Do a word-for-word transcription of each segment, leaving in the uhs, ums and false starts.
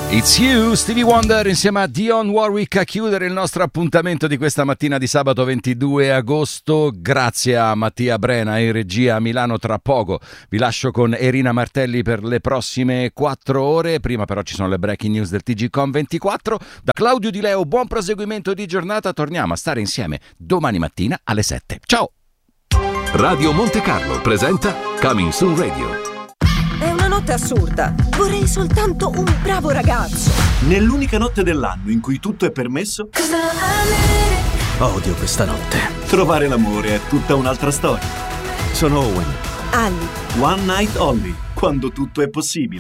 It's You, Stevie Wonder insieme a Dionne Warwick a chiudere il nostro appuntamento di questa mattina di sabato ventidue agosto. Grazie a Mattia Brena in regia a Milano. Tra poco vi lascio con Erina Martelli per le prossime quattro ore. Prima però ci sono le breaking news del T G Com ventiquattro. Da Claudio Di Leo, buon proseguimento di giornata. Torniamo a stare insieme domani mattina alle sette. Ciao! Radio Monte Carlo presenta Coming Soon Radio. È una notte assurda. Vorrei soltanto un bravo ragazzo. Nell'unica notte dell'anno in cui tutto è permesso. Odio questa notte. Trovare l'amore è tutta un'altra storia. Sono Owen. Ali. One Night Only, quando tutto è possibile.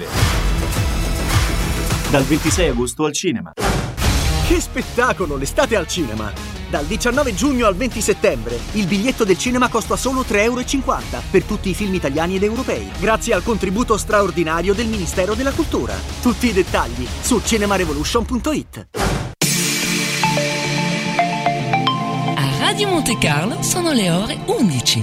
Dal ventisei agosto al cinema. Che spettacolo, l'estate al cinema! Dal diciannove giugno al venti settembre il biglietto del cinema costa solo tre euro e cinquanta per tutti i film italiani ed europei, grazie al contributo straordinario del Ministero della Cultura. Tutti i dettagli su cinemarevolution punto it. A Radio Monte Carlo sono le ore undici.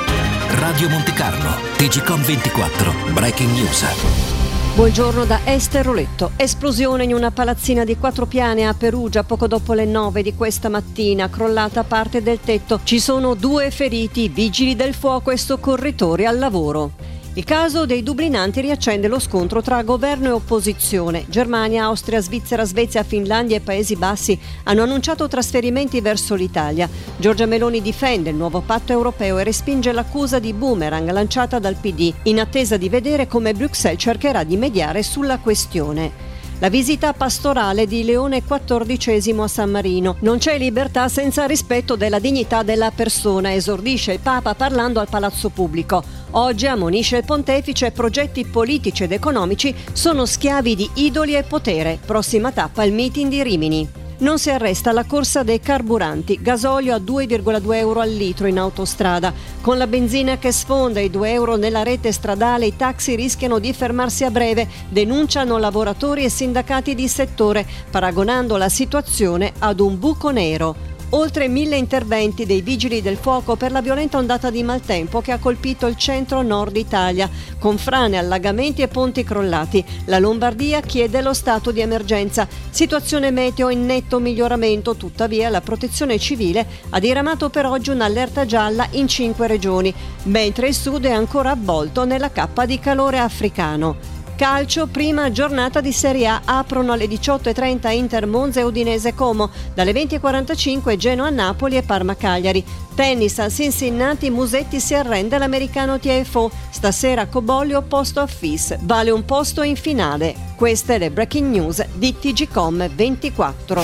Radio Monte Carlo, T G Com ventiquattro, Breaking News. Buongiorno da Esther Roletto. Esplosione in una palazzina di quattro piani a Perugia poco dopo le nove di questa mattina. Crollata parte del tetto. Ci sono due feriti, vigili del fuoco e soccorritori al lavoro. Il caso dei dublinanti riaccende lo scontro tra governo e opposizione. Germania, Austria, Svizzera, Svezia, Finlandia e Paesi Bassi hanno annunciato trasferimenti verso l'Italia. Giorgia Meloni difende il nuovo patto europeo e respinge l'accusa di boomerang lanciata dal P D, in attesa di vedere come Bruxelles cercherà di mediare sulla questione. La visita pastorale di Leone quattordicesimo a San Marino. Non c'è libertà senza rispetto della dignità della persona, esordisce il Papa parlando al Palazzo Pubblico. Oggi, ammonisce il pontefice, progetti politici ed economici sono schiavi di idoli e potere. Prossima tappa il meeting di Rimini. Non si arresta la corsa dei carburanti, gasolio a due virgola due euro al litro in autostrada. Con la benzina che sfonda i due euro nella rete stradale, i taxi rischiano di fermarsi a breve, denunciano lavoratori e sindacati di settore, paragonando la situazione ad un buco nero. Oltre mille interventi dei vigili del fuoco per la violenta ondata di maltempo che ha colpito il centro-nord Italia, con frane, allagamenti e ponti crollati. La Lombardia chiede lo stato di emergenza. Situazione meteo in netto miglioramento, tuttavia la Protezione Civile ha diramato per oggi un'allerta gialla in cinque regioni, mentre il sud è ancora avvolto nella cappa di calore africano. Calcio, prima giornata di Serie A, aprono alle diciotto e trenta Inter Monza e Udinese Como, dalle venti e quarantacinque Genoa Napoli e Parma Cagliari. Tennis a Cincinnati, Musetti si arrende all'americano T F O, stasera Cobollio posto a F I S, vale un posto in finale. Queste le breaking news di T G Com ventiquattro.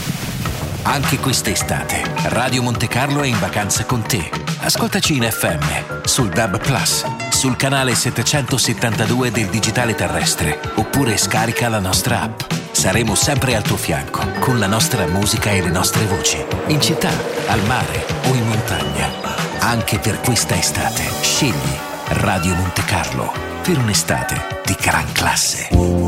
Anche quest'estate, Radio Monte Carlo è in vacanza con te. Ascoltaci in F M, sul D A B Plus, sul canale settecentosettantadue del digitale terrestre, oppure scarica la nostra app. Saremo sempre al tuo fianco, con la nostra musica e le nostre voci, in città, al mare o in montagna. Anche per questa estate, scegli Radio Monte Carlo, per un'estate di gran classe.